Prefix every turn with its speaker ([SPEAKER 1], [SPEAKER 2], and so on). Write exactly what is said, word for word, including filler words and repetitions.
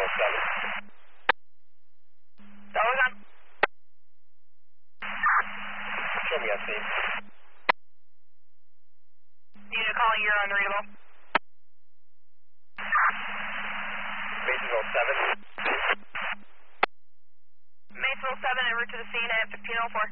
[SPEAKER 1] Maysville seven.
[SPEAKER 2] Dollars on.
[SPEAKER 1] Show me on scene.
[SPEAKER 2] Unit calling, you're unreadable.
[SPEAKER 1] Maysville seven.
[SPEAKER 2] Maysville seven, en route to the scene at fifteen oh four.